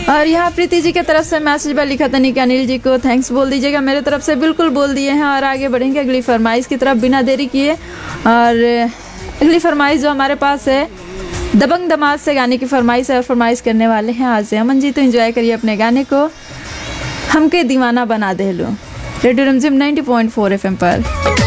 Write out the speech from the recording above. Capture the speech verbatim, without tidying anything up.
और यहाँ प्रीति जी की तरफ से मैसेज पर लिखा था निका अनिल जी को थैंक्स बोल दीजिएगा, मेरे तरफ से बिल्कुल बोल दिए हैं। और आगे बढ़ेंगे अगली फरमाइश की तरफ बिना देरी किए। और अगली फरमाइश जो हमारे पास है दबंग दमाद से गाने की फरमाइश है और फरमाइश करने वाले हैं आज से अमन जी। तो एंजॉय करिए अपने गाने को, हमके दीवाना बना दे लो, रेडियो रिमझिम नाइंटी पॉइंट फोर एफएम पर।